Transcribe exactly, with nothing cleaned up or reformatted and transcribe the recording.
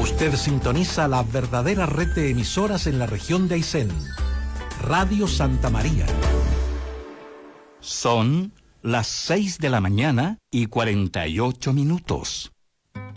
Usted sintoniza la verdadera red de emisoras en la región de Aysén. Radio Santa María. Son las seis de la mañana y cuarenta y ocho minutos.